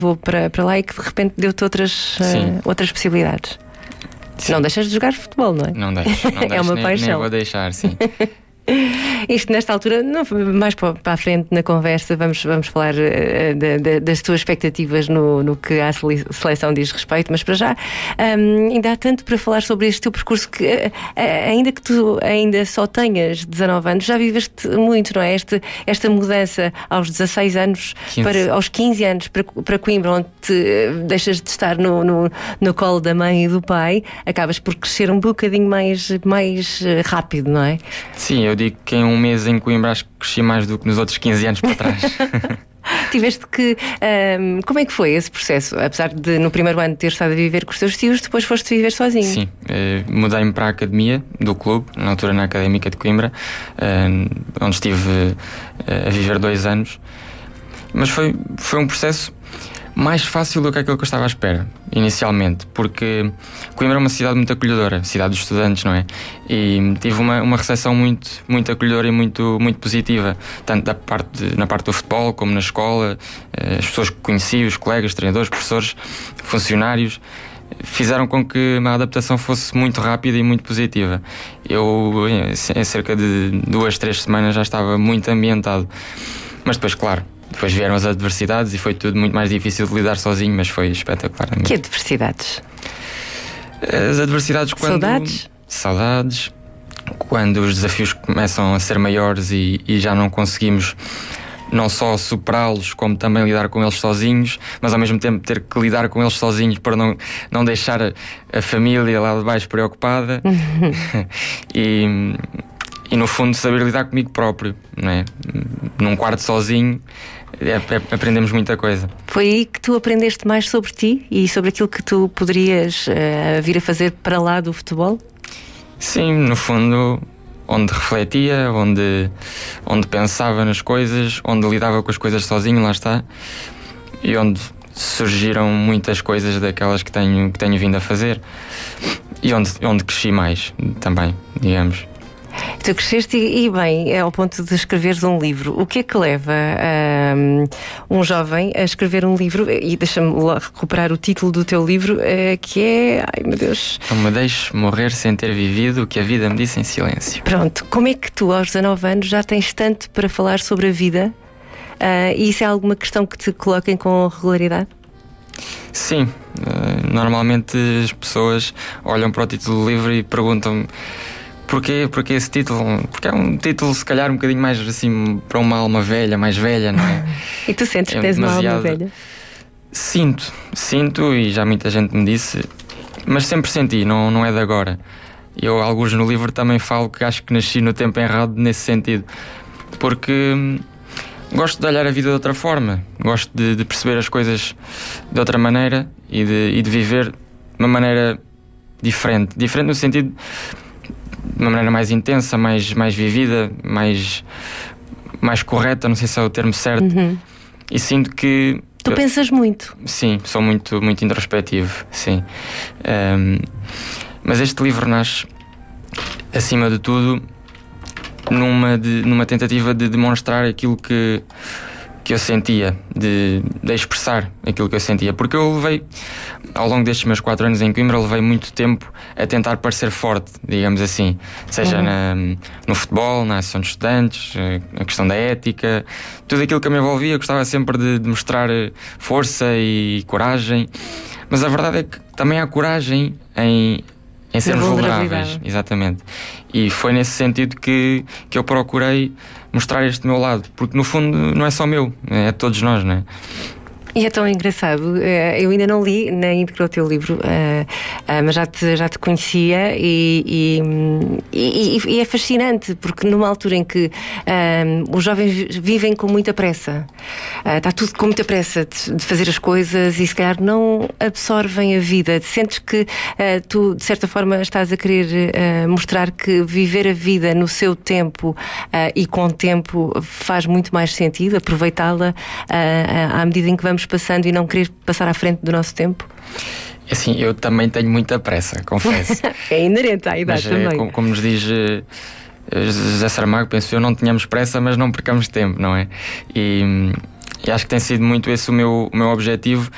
vou para lá e que de repente deu-te outras possibilidades. Sim. Não deixas de jogar futebol, não é? Não deixo, É uma paixão. Nem vou deixar, sim. Isto nesta altura, não, mais para a frente na conversa, vamos falar das tuas expectativas no que à seleção diz respeito, mas para já ainda há tanto para falar sobre este teu percurso que ainda que tu ainda só tenhas 19 anos, já viveste muito, não é? Esta mudança aos 16 anos, aos 15 anos para Coimbra, onde deixas de estar no colo da mãe e do pai, acabas por crescer um bocadinho mais rápido, não é? Sim, eu digo que em um mês em Coimbra acho que cresci mais do que nos outros 15 anos para trás. Tiveste que... como é que foi esse processo? Apesar de no primeiro ano ter estado a viver com os teus tios, depois foste viver sozinho. Sim, mudei-me para a academia do clube, na altura na Académica de Coimbra, onde estive a viver 2 anos. Mas foi um processo mais fácil do que aquilo que eu estava à espera, inicialmente, porque Coimbra é uma cidade muito acolhedora, cidade dos estudantes, não é? E tive uma recepção muito acolhedora e muito positiva, tanto na parte do futebol como na escola. As pessoas que conheci, os colegas, treinadores, professores, funcionários, fizeram com que a adaptação fosse muito rápida e muito positiva. Eu, em cerca de 2-3 semanas, já estava muito ambientado. Mas depois, claro, depois vieram as adversidades e foi tudo muito mais difícil de lidar sozinho, mas foi espetacular. Que adversidades? As adversidades quando... Saudades. Quando os desafios começam a ser maiores e já não conseguimos não só superá-los, como também lidar com eles sozinhos, mas ao mesmo tempo ter que lidar com eles sozinhos para não deixar a família lá de baixo preocupada. E no fundo saber lidar comigo próprio, não é? Num quarto sozinho aprendemos muita coisa. Foi aí que tu aprendeste mais sobre ti e sobre aquilo que tu poderias vir a fazer para lá do futebol? Sim, no fundo, onde refletia, onde pensava nas coisas, onde lidava com as coisas sozinho, lá está, e onde surgiram muitas coisas daquelas que tenho vindo a fazer, e onde cresci mais também, digamos. Tu cresceste e bem, ao ponto de escreveres um livro. O que é que leva um jovem a escrever um livro? E deixa-me lá recuperar o título do teu livro, que é... Ai, meu Deus... Não me deixes morrer sem ter vivido o que a vida me disse em silêncio. Pronto, como é que tu aos 19 anos já tens tanto para falar sobre a vida? E isso é alguma questão que te coloquem com regularidade? Sim, normalmente as pessoas olham para o título do livro e perguntam-me Porquê esse título? Porque é um título se calhar um bocadinho mais assim para uma alma velha, mais velha, não é? E tu sentes que tens uma alma velha? Sinto e já muita gente me disse, mas sempre senti, não é de agora. Eu, alguns no livro, também falo que acho que nasci no tempo errado nesse sentido, porque gosto de olhar a vida de outra forma, gosto de perceber as coisas de outra maneira e de viver de uma maneira diferente no sentido de uma maneira mais intensa, mais vivida, mais correta, não sei se é o termo certo. E sinto que... Tu pensas muito? Sim, sou muito introspectivo, sim. Mas este livro nasce, acima de tudo, numa tentativa de demonstrar aquilo que eu sentia, de expressar aquilo que eu sentia, porque eu levei, ao longo destes meus 4 anos em Coimbra, levei muito tempo a tentar parecer forte, digamos assim, seja no futebol, na Associação de Estudantes, a questão da ética, tudo aquilo que eu me envolvia, eu gostava sempre de mostrar força e coragem, mas a verdade é que também há coragem em sermos vulneráveis, exatamente. E foi nesse sentido que eu procurei mostrar este meu lado, porque no fundo não é só meu, é de todos nós, não é? E é tão engraçado, eu ainda não li na íntegra o teu livro, mas já te conhecia e é fascinante, porque numa altura em que os jovens vivem com muita pressa, está tudo com muita pressa de fazer as coisas e se calhar não absorvem a vida. Sentes que tu de certa forma estás a querer mostrar que viver a vida no seu tempo e com tempo faz muito mais sentido, aproveitá-la à medida em que vamos passando e não querer passar à frente do nosso tempo? Assim, eu também tenho muita pressa, confesso. É inerente à idade também. Como nos diz José Saramago, penso eu, não tenhamos pressa, mas não percamos tempo, não é? E acho que tem sido muito esse o meu objetivo,